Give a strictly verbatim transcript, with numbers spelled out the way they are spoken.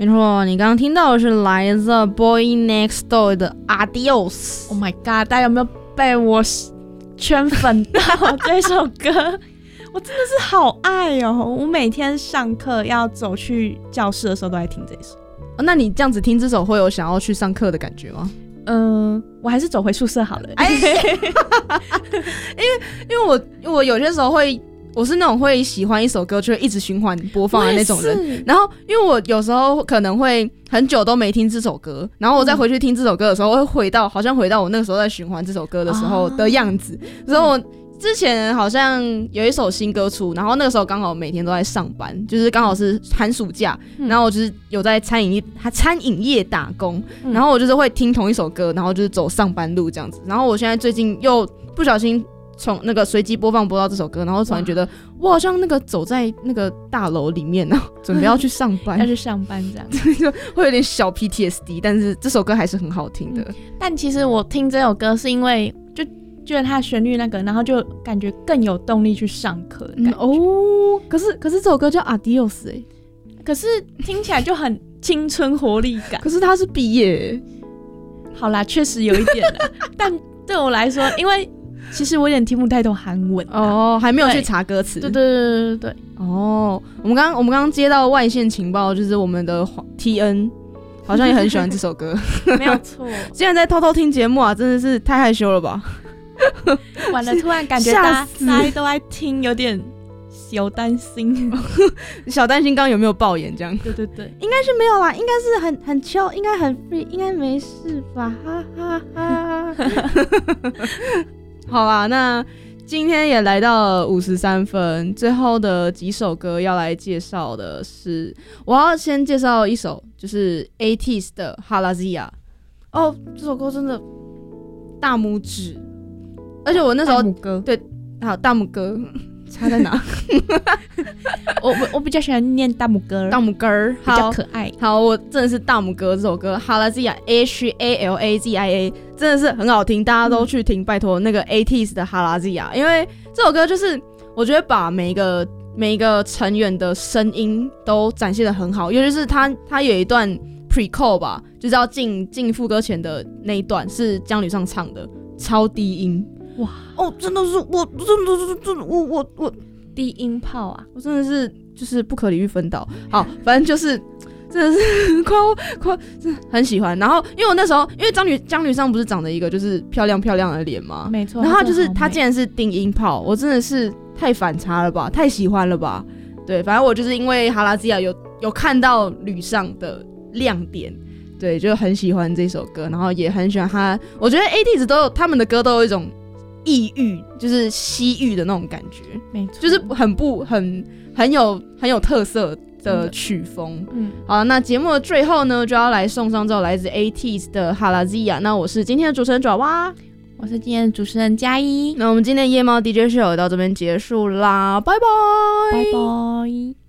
没错，你刚刚听到的是来自 Boy Next Door 的 Adios。 Oh my god， 大家有没有被我圈粉到这首歌？我真的是好爱哦！我每天上课要走去教室的时候都在听这首。 哦，那你这样子听这首会有想要去上课的感觉吗？ 嗯、呃，我还是走回宿舍好了。 哎、因为因为我因为我有些时候会，我是那种会喜欢一首歌就会一直循环播放的那种人。然后因为我有时候可能会很久都没听这首歌，然后我再回去听这首歌的时候，会回到好像回到我那个时候在循环这首歌的时候的样子。所以我之前好像有一首新歌出，然后那个时候刚好每天都在上班，就是刚好是寒暑假，嗯、然后我就是有在餐饮业餐饮业打工、嗯，然后我就是会听同一首歌，然后就是走上班路这样子。然后我现在最近又不小心从那个随机播放播到这首歌，然后突然觉得我好像那个走在那个大楼里面，然后准备要去上班， 要去上班这样， 就会有点小 P T S D， 但是这首歌还是很好听的。 嗯、但其实我听这首歌是因为就觉得它旋律那个，然后就感觉更有动力去上课的感觉、嗯、 哦。可是可是这首歌叫 Adios 哎、欸， 可是听起来就很青春活力感。 可是它是毕业、欸， 好啦，确实有一点啦。但对我来说，因为其实我有点听不太懂韩文、啊、 哦，还没有去查歌词。 对对对对对。 哦，我们刚我们刚刚接到外线情报，就是我们的 T N 好像也很喜欢这首歌。 没有错。 竟然在偷偷听节目啊，真的是太害羞了吧。 完了，突然感觉大家大家都在听，有点小担心。 小担心刚刚有没有爆眼这样？ 对对对， 应该是没有啦，应该是很很 chill， 应该很 free， 应该没事吧？哈哈哈哈。好啦，那今天也来到五十三分，最后的几首歌要来介绍的是，我要先介绍一首，就是 A T E S 的 Halazia。哦，这首歌真的大拇指。而且我那时候大拇哥对，好大拇哥差在哪？ 我我比较喜欢念大拇哥， 大拇哥比较可爱。 好，我真的是大拇哥这首歌 Halazia H A L A Z I A 真的是很好听，大家都去听，嗯、拜托那个 A T E S 的 Halazia， 因为这首歌就是我觉得把每一个每一个成员的声音都展现得很好，尤其是他他有一段 pre-call 吧，就是要进进副歌前的那一段是姜吕尚唱的，超低音。哇哦，真的是我，真的是真的我我我低音炮啊！ 我真的是就是不可理喻分岛。好，反正就是真的是快快很喜欢。然后因为我那时候因为张女张女上不是长得一个就是漂亮漂亮的脸吗？ 没错。 然后他就是他竟然是低音炮，我真的是太反差了吧，太喜欢了吧？对，反正我就是因为哈拉基亚有有看到吕尚的亮点。对，就很喜欢这首歌，然后也很喜欢他。我觉得 A T E S 都有他们的歌都有一种异域，就是西域的那种感觉， 没错， 就是很不很很有很有特色的曲风。嗯，好，那节目的最后呢，就要来送上这首来自 A T E S 的 Halazia。那我是今天的主持人爪哇， 我是今天的主持人嘉一。 那我们今天的夜猫 D J 秀到这边结束啦，拜拜， 拜拜。